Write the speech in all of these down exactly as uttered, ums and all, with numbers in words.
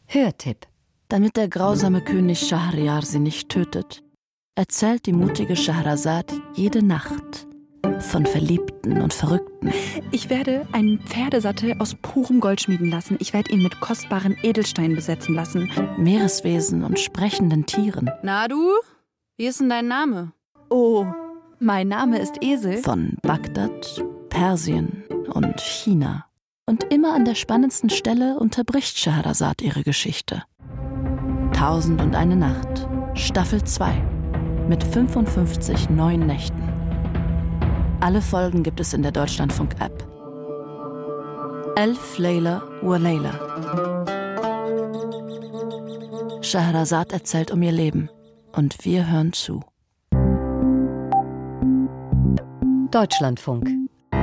Hörtipp. Damit der grausame König Schahryar sie nicht tötet, erzählt die mutige Scheherazad jede Nacht von Verliebten und Verrückten. Ich werde einen Pferdesattel aus purem Gold schmieden lassen. Ich werde ihn mit kostbaren Edelsteinen besetzen lassen. Meereswesen und sprechenden Tieren. Na du, wie ist denn dein Name? Oh, mein Name ist Esel. Von Bagdad, Persien und China. Und immer an der spannendsten Stelle unterbricht Scheherazad ihre Geschichte. Tausend und eine Nacht, Staffel zwei, mit fünfundfünfzig neuen Nächten. Alle Folgen gibt es in der Deutschlandfunk-App. Elf Layla wa Layla. Scheherazad erzählt um ihr Leben und wir hören zu. Deutschlandfunk.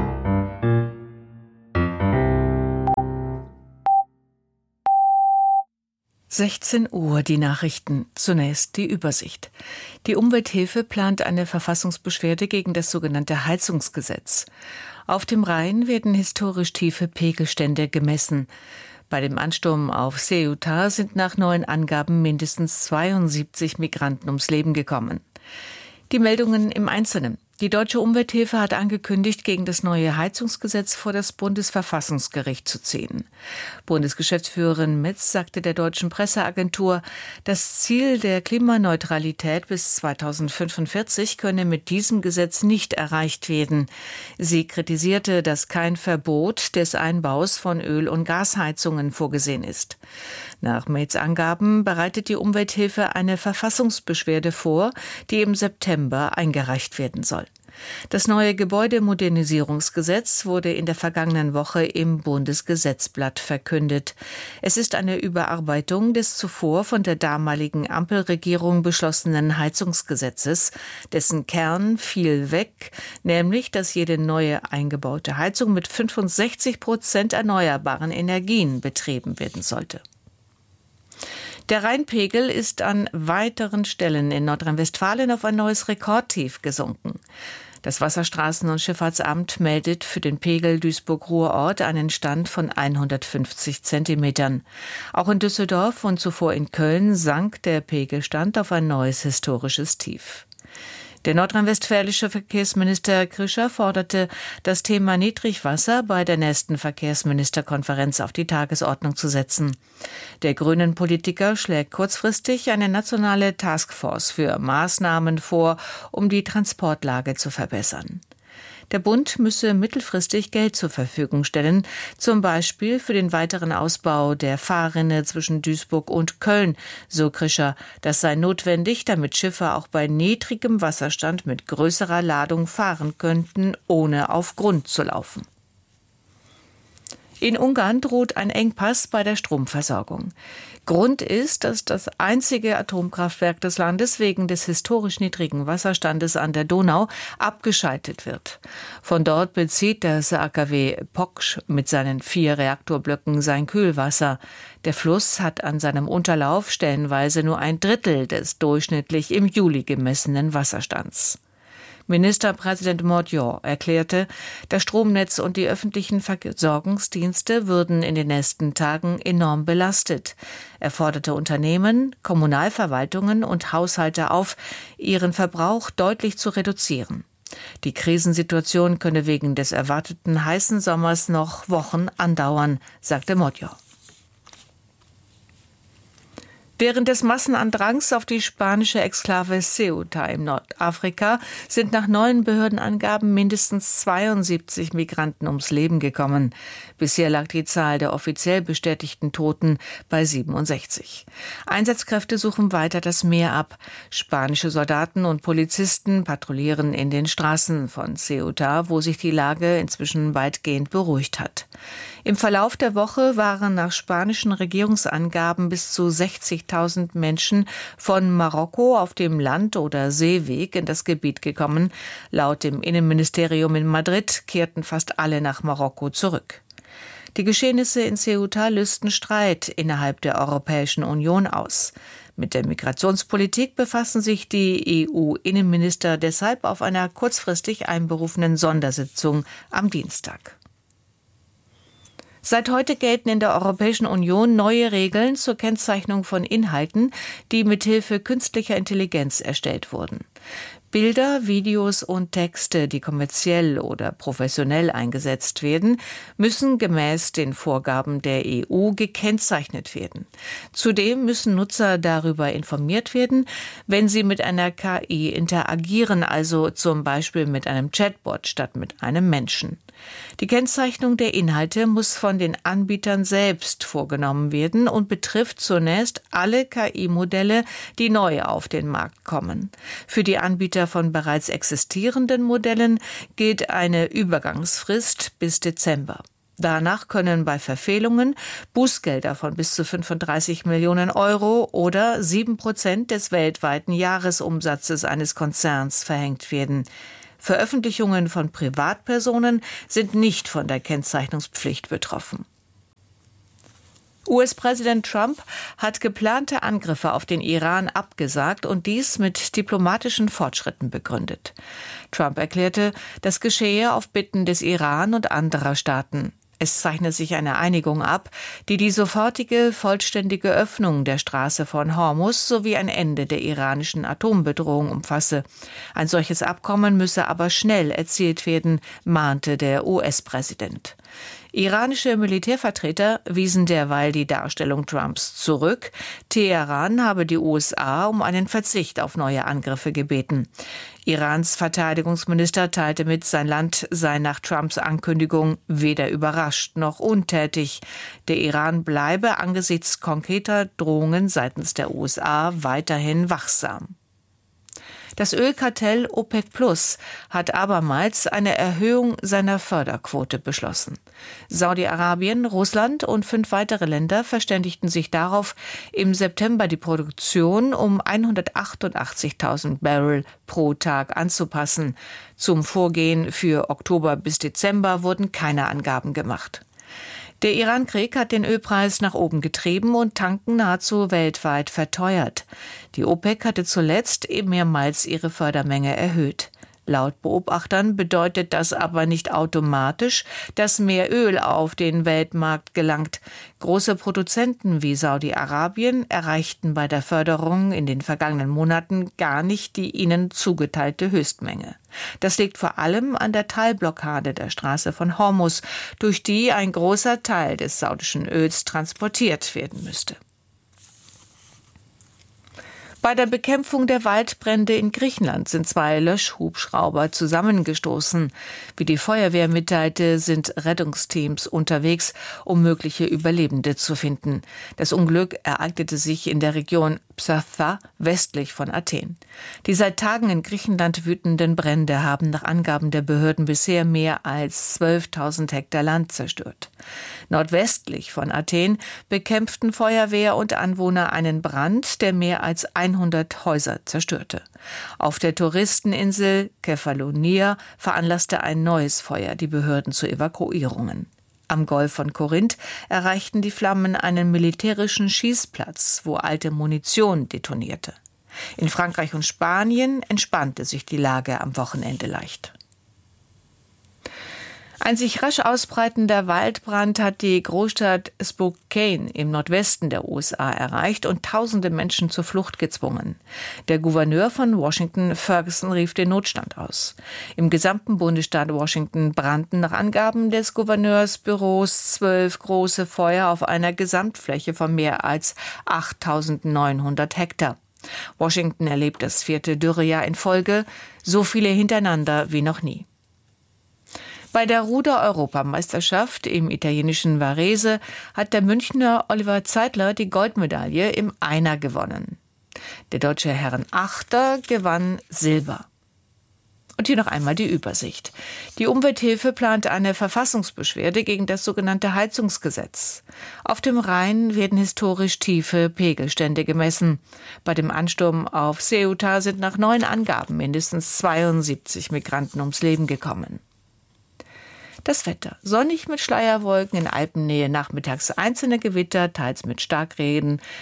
sechzehn Uhr, die Nachrichten. Zunächst die Übersicht. Die Umwelthilfe plant eine Verfassungsbeschwerde gegen das sogenannte Heizungsgesetz. Auf dem Rhein werden historisch tiefe Pegelstände gemessen. Bei dem Ansturm auf Ceuta sind nach neuen Angaben mindestens zweiundsiebzig Migranten ums Leben gekommen. Die Meldungen im Einzelnen. Die Deutsche Umwelthilfe hat angekündigt, gegen das neue Heizungsgesetz vor das Bundesverfassungsgericht zu ziehen. Bundesgeschäftsführerin Metz sagte der deutschen Presseagentur, das Ziel der Klimaneutralität bis zweitausendfünfundvierzig könne mit diesem Gesetz nicht erreicht werden. Sie kritisierte, dass kein Verbot des Einbaus von Öl- und Gasheizungen vorgesehen ist. Nach Metz Angaben bereitet die Umwelthilfe eine Verfassungsbeschwerde vor, die im September eingereicht werden soll. Das neue Gebäudemodernisierungsgesetz wurde in der vergangenen Woche im Bundesgesetzblatt verkündet. Es ist eine Überarbeitung des zuvor von der damaligen Ampelregierung beschlossenen Heizungsgesetzes, dessen Kern fiel weg, nämlich, dass jede neue eingebaute Heizung mit fünfundsechzig Prozent erneuerbaren Energien betrieben werden sollte. Der Rheinpegel ist an weiteren Stellen in Nordrhein-Westfalen auf ein neues Rekordtief gesunken. Das Wasserstraßen- und Schifffahrtsamt meldet für den Pegel Duisburg-Ruhrort einen Stand von hundertfünfzig Zentimetern. Auch in Düsseldorf und zuvor in Köln sank der Pegelstand auf ein neues historisches Tief. Der nordrhein-westfälische Verkehrsminister Krischer forderte, das Thema Niedrigwasser bei der nächsten Verkehrsministerkonferenz auf die Tagesordnung zu setzen. Der grünen Politiker schlägt kurzfristig eine nationale Taskforce für Maßnahmen vor, um die Transportlage zu verbessern. Der Bund müsse mittelfristig Geld zur Verfügung stellen, zum Beispiel für den weiteren Ausbau der Fahrrinne zwischen Duisburg und Köln, so Krischer. Das sei notwendig, damit Schiffe auch bei niedrigem Wasserstand mit größerer Ladung fahren könnten, ohne auf Grund zu laufen. In Ungarn droht ein Engpass bei der Stromversorgung. Grund ist, dass das einzige Atomkraftwerk des Landes wegen des historisch niedrigen Wasserstandes an der Donau abgeschaltet wird. Von dort bezieht das A K W Poksch mit seinen vier Reaktorblöcken sein Kühlwasser. Der Fluss hat an seinem Unterlauf stellenweise nur ein Drittel des durchschnittlich im Juli gemessenen Wasserstands. Ministerpräsident Mordjor erklärte, das Stromnetz und die öffentlichen Versorgungsdienste würden in den nächsten Tagen enorm belastet. Er forderte Unternehmen, Kommunalverwaltungen und Haushalte auf, ihren Verbrauch deutlich zu reduzieren. Die Krisensituation könne wegen des erwarteten heißen Sommers noch Wochen andauern, sagte Mordjor. Während des Massenandrangs auf die spanische Exklave Ceuta im Nordafrika sind nach neuen Behördenangaben mindestens zweiundsiebzig Migranten ums Leben gekommen. Bisher lag die Zahl der offiziell bestätigten Toten bei siebenundsechzig. Einsatzkräfte suchen weiter das Meer ab. Spanische Soldaten und Polizisten patrouillieren in den Straßen von Ceuta, wo sich die Lage inzwischen weitgehend beruhigt hat. Im Verlauf der Woche waren nach spanischen Regierungsangaben bis zu sechzigtausend Menschen von Marokko auf dem Land- oder Seeweg in das Gebiet gekommen. Laut dem Innenministerium in Madrid kehrten fast alle nach Marokko zurück. Die Geschehnisse in Ceuta lösten Streit innerhalb der Europäischen Union aus. Mit der Migrationspolitik befassen sich die E U-Innenminister deshalb auf einer kurzfristig einberufenen Sondersitzung am Dienstag. Seit heute gelten in der Europäischen Union neue Regeln zur Kennzeichnung von Inhalten, die mithilfe künstlicher Intelligenz erstellt wurden. Bilder, Videos und Texte, die kommerziell oder professionell eingesetzt werden, müssen gemäß den Vorgaben der E U gekennzeichnet werden. Zudem müssen Nutzer darüber informiert werden, wenn sie mit einer K I interagieren, also zum Beispiel mit einem Chatbot statt mit einem Menschen. Die Kennzeichnung der Inhalte muss von den Anbietern selbst vorgenommen werden und betrifft zunächst alle K I-Modelle, die neu auf den Markt kommen. Für die Anbieter von bereits existierenden Modellen gilt eine Übergangsfrist bis Dezember. Danach können bei Verfehlungen Bußgelder von bis zu fünfunddreißig Millionen Euro oder sieben Prozent des weltweiten Jahresumsatzes eines Konzerns verhängt werden. Veröffentlichungen von Privatpersonen sind nicht von der Kennzeichnungspflicht betroffen. U S-Präsident Trump hat geplante Angriffe auf den Iran abgesagt und dies mit diplomatischen Fortschritten begründet. Trump erklärte, das geschehe auf Bitten des Iran und anderer Staaten. Es zeichne sich eine Einigung ab, die die sofortige, vollständige Öffnung der Straße von Hormuz sowie ein Ende der iranischen Atombedrohung umfasse. Ein solches Abkommen müsse aber schnell erzielt werden, mahnte der U S-Präsident. Iranische Militärvertreter wiesen derweil die Darstellung Trumps zurück. Teheran habe die U S A um einen Verzicht auf neue Angriffe gebeten. Irans Verteidigungsminister teilte mit, sein Land sei nach Trumps Ankündigung weder überrascht noch untätig. Der Iran bleibe angesichts konkreter Drohungen seitens der U S A weiterhin wachsam. Das Ölkartell OPEC Plus hat abermals eine Erhöhung seiner Förderquote beschlossen. Saudi-Arabien, Russland und fünf weitere Länder verständigten sich darauf, im September die Produktion um hundertachtundachtzigtausend Barrel pro Tag anzupassen. Zum Vorgehen für Oktober bis Dezember wurden keine Angaben gemacht. Der Iran-Krieg hat den Ölpreis nach oben getrieben und Tanken nahezu weltweit verteuert. Die OPEC hatte zuletzt mehrmals ihre Fördermenge erhöht. Laut Beobachtern bedeutet das aber nicht automatisch, dass mehr Öl auf den Weltmarkt gelangt. Große Produzenten wie Saudi-Arabien erreichten bei der Förderung in den vergangenen Monaten gar nicht die ihnen zugeteilte Höchstmenge. Das liegt vor allem an der Teilblockade der Straße von Hormuz, durch die ein großer Teil des saudischen Öls transportiert werden müsste. Bei der Bekämpfung der Waldbrände in Griechenland sind zwei Löschhubschrauber zusammengestoßen. Wie die Feuerwehr mitteilte, sind Rettungsteams unterwegs, um mögliche Überlebende zu finden. Das Unglück ereignete sich in der Region Psatha, westlich von Athen. Die seit Tagen in Griechenland wütenden Brände haben nach Angaben der Behörden bisher mehr als zwölftausend Hektar Land zerstört. Nordwestlich von Athen bekämpften Feuerwehr und Anwohner einen Brand, der mehr als hundert Häuser zerstörte. Auf der Touristeninsel Kefalonia veranlasste ein neues Feuer die Behörden zu Evakuierungen. Am Golf von Korinth erreichten die Flammen einen militärischen Schießplatz, wo alte Munition detonierte. In Frankreich und Spanien entspannte sich die Lage am Wochenende leicht. Ein sich rasch ausbreitender Waldbrand hat die Großstadt Spokane im Nordwesten der U S A erreicht und tausende Menschen zur Flucht gezwungen. Der Gouverneur von Washington, Ferguson, rief den Notstand aus. Im gesamten Bundesstaat Washington brannten nach Angaben des Gouverneursbüros zwölf große Feuer auf einer Gesamtfläche von mehr als achttausendneunhundert Hektar. Washington erlebt das vierte Dürrejahr in Folge, so viele hintereinander wie noch nie. Bei der Ruder-Europameisterschaft im italienischen Varese hat der Münchner Oliver Zeitler die Goldmedaille im Einer gewonnen. Der deutsche Herrenachter gewann Silber. Und hier noch einmal die Übersicht. Die Umwelthilfe plant eine Verfassungsbeschwerde gegen das sogenannte Heizungsgesetz. Auf dem Rhein werden historisch tiefe Pegelstände gemessen. Bei dem Ansturm auf Ceuta sind nach neuen Angaben mindestens zweiundsiebzig Migranten ums Leben gekommen. Das Wetter. Sonnig mit Schleierwolken, in Alpennähe nachmittags einzelne Gewitter, teils mit Starkregen.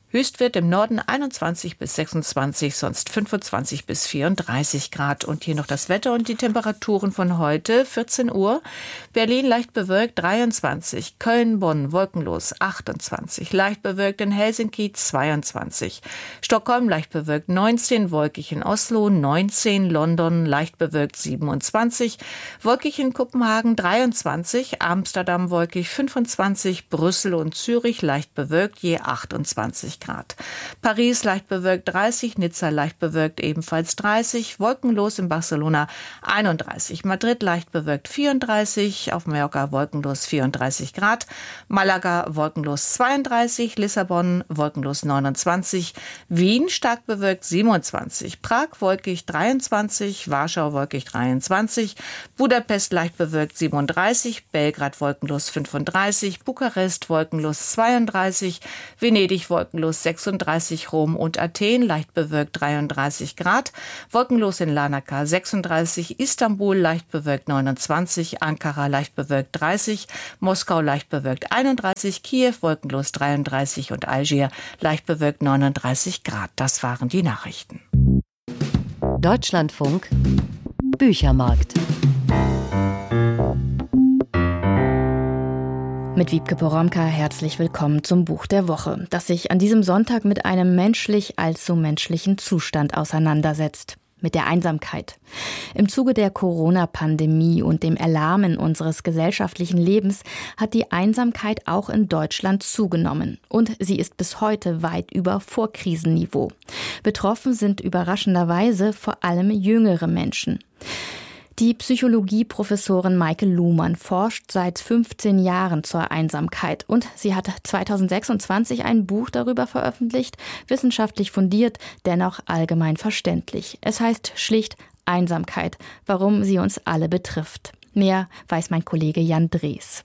Höchstwert im Norden einundzwanzig bis sechsundzwanzig, sonst fünfundzwanzig bis vierunddreißig Grad. Und hier noch das Wetter und die Temperaturen von heute, vierzehn Uhr. Berlin leicht bewölkt, dreiundzwanzig. Köln, Bonn, wolkenlos, achtundzwanzig. Leicht bewölkt in Helsinki, zweiundzwanzig. Stockholm, leicht bewölkt, neunzehn. Wolkig in Oslo, neunzehn. London, leicht bewölkt, siebenundzwanzig. Wolkig in Kopenhagen, dreiundzwanzig. Amsterdam, wolkig, fünfundzwanzig. Brüssel und Zürich, leicht bewölkt, je achtundzwanzig Grad. Paris leicht bewölkt dreißig, Nizza leicht bewölkt ebenfalls dreißig, wolkenlos in Barcelona einunddreißig, Madrid leicht bewölkt vierunddreißig, auf Mallorca wolkenlos vierunddreißig Grad, Malaga wolkenlos zweiunddreißig, Lissabon wolkenlos neunundzwanzig, Wien stark bewölkt siebenundzwanzig, Prag wolkig dreiundzwanzig, Warschau wolkig dreiundzwanzig, Budapest leicht bewölkt siebenunddreißig, Belgrad wolkenlos fünfunddreißig, Bukarest wolkenlos zweiunddreißig, Venedig wolkenlos sechsunddreißig, Rom und Athen leicht bewölkt dreiunddreißig Grad, wolkenlos in Larnaca sechsunddreißig, Istanbul leicht bewölkt neunundzwanzig, Ankara leicht bewölkt dreißig, Moskau leicht bewölkt einunddreißig, Kiew wolkenlos dreiunddreißig und Algier leicht bewölkt neununddreißig Grad. Das waren die Nachrichten. Deutschlandfunk Büchermarkt. Mit Wiebke Poromka herzlich willkommen zum Buch der Woche, das sich an diesem Sonntag mit einem menschlich allzu menschlichen Zustand auseinandersetzt. Mit der Einsamkeit. Im Zuge der Corona-Pandemie und dem Erlahmen unseres gesellschaftlichen Lebens hat die Einsamkeit auch in Deutschland zugenommen. Und sie ist bis heute weit über Vorkrisenniveau. Betroffen sind überraschenderweise vor allem jüngere Menschen. Die Psychologieprofessorin Maike Luhmann forscht seit fünfzehn Jahren zur Einsamkeit und sie hat zweitausendsechsundzwanzig ein Buch darüber veröffentlicht, wissenschaftlich fundiert, dennoch allgemein verständlich. Es heißt schlicht Einsamkeit, warum sie uns alle betrifft. Mehr weiß mein Kollege Jan Drees.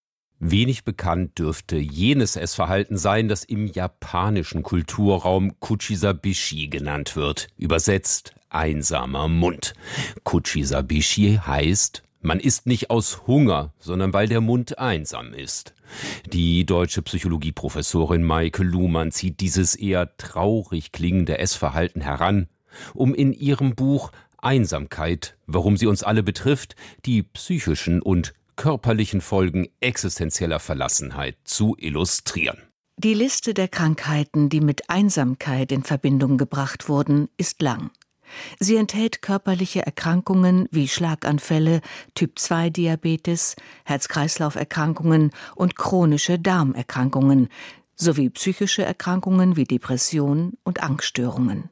Wenig bekannt dürfte jenes Essverhalten sein, das im japanischen Kulturraum Kuchisabishi genannt wird, übersetzt einsamer Mund. Kuchisabishi heißt, man isst nicht aus Hunger, sondern weil der Mund einsam ist. Die deutsche Psychologieprofessorin Maike Luhmann zieht dieses eher traurig klingende Essverhalten heran, um in ihrem Buch Einsamkeit, warum sie uns alle betrifft, die psychischen und körperlichen Folgen existenzieller Verlassenheit zu illustrieren. Die Liste der Krankheiten, die mit Einsamkeit in Verbindung gebracht wurden, ist lang. Sie enthält körperliche Erkrankungen wie Schlaganfälle, Typ zwei Diabetes, Herz-Kreislauf-Erkrankungen und chronische Darmerkrankungen sowie psychische Erkrankungen wie Depression und Angststörungen.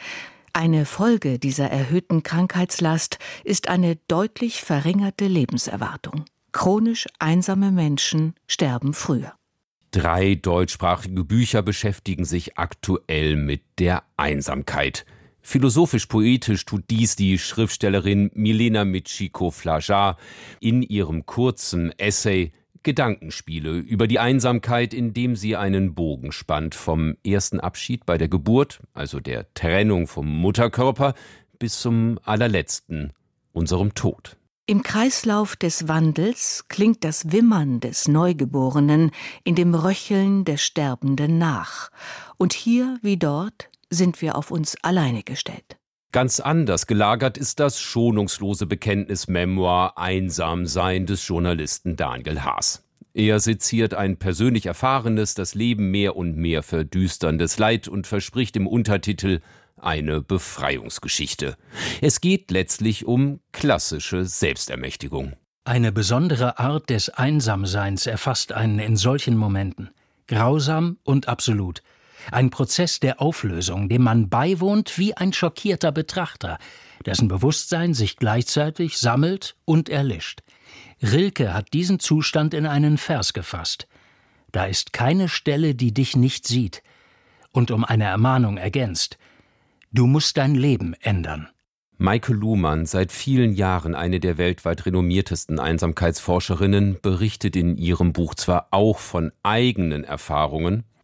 Eine Folge dieser erhöhten Krankheitslast ist eine deutlich verringerte Lebenserwartung. Chronisch einsame Menschen sterben früher. Drei deutschsprachige Bücher beschäftigen sich aktuell mit der Einsamkeit. Philosophisch-poetisch tut dies die Schriftstellerin Milena Mitschikow-Flajar in ihrem kurzen Essay Gedankenspiele über die Einsamkeit, indem sie einen Bogen spannt vom ersten Abschied bei der Geburt, also der Trennung vom Mutterkörper, bis zum allerletzten, unserem Tod. Im Kreislauf des Wandels klingt das Wimmern des Neugeborenen in dem Röcheln der Sterbenden nach. Und hier wie dort sind wir auf uns alleine gestellt. Ganz anders gelagert ist das schonungslose Bekenntnismemoir Einsamsein des Journalisten Daniel Haas. Er seziert ein persönlich erfahrenes, das Leben mehr und mehr verdüsterndes Leid und verspricht im Untertitel eine Befreiungsgeschichte. Es geht letztlich um klassische Selbstermächtigung. Eine besondere Art des Einsamseins erfasst einen in solchen Momenten. Grausam und absolut. Ein Prozess der Auflösung, dem man beiwohnt wie ein schockierter Betrachter, dessen Bewusstsein sich gleichzeitig sammelt und erlischt. Rilke hat diesen Zustand in einen Vers gefasst. Da ist keine Stelle, die dich nicht sieht. Und um eine Ermahnung ergänzt. Du musst dein Leben ändern. Maike Luhmann, seit vielen Jahren eine der weltweit renommiertesten Einsamkeitsforscherinnen, berichtet in ihrem Buch zwar auch von eigenen Erfahrungen,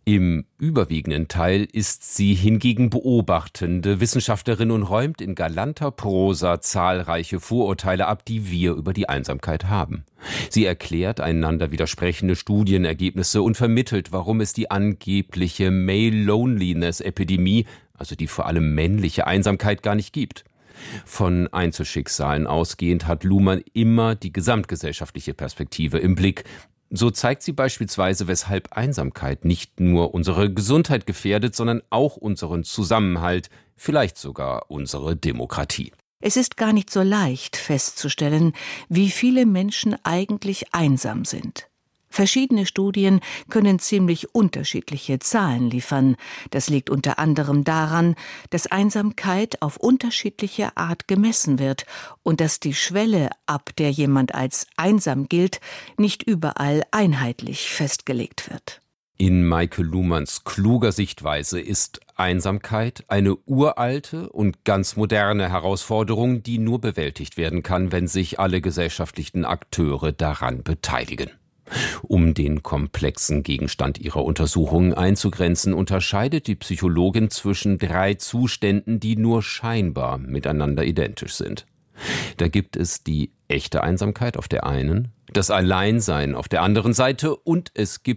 Im überwiegenden Teil ist sie hingegen beobachtende Wissenschaftlerin und räumt in galanter Prosa zahlreiche Vorurteile ab, die wir über die Einsamkeit haben. Sie erklärt einander widersprechende Studienergebnisse und vermittelt, warum es die angebliche Male-Loneliness-Epidemie, also die vor allem männliche Einsamkeit, gar nicht gibt. Von Einzelschicksalen ausgehend hat Luhmann immer die gesamtgesellschaftliche Perspektive im Blick. So zeigt sie beispielsweise, weshalb Einsamkeit nicht nur unsere Gesundheit gefährdet, sondern auch unseren Zusammenhalt, vielleicht sogar unsere Demokratie. Es ist gar nicht so leicht festzustellen, wie viele Menschen eigentlich einsam sind. Verschiedene Studien können ziemlich unterschiedliche Zahlen liefern. Das liegt unter anderem daran, dass Einsamkeit auf unterschiedliche Art gemessen wird und dass die Schwelle, ab der jemand als einsam gilt, nicht überall einheitlich festgelegt wird. In Maike Luhmanns kluger Sichtweise ist Einsamkeit eine uralte und ganz moderne Herausforderung, die nur bewältigt werden kann, wenn sich alle gesellschaftlichen Akteure daran beteiligen. Um den komplexen Gegenstand ihrer Untersuchungen einzugrenzen, unterscheidet die Psychologin zwischen drei Zuständen, die nur scheinbar miteinander identisch sind. Da gibt es die echte Einsamkeit auf der einen, das Alleinsein auf der anderen Seite und es gibt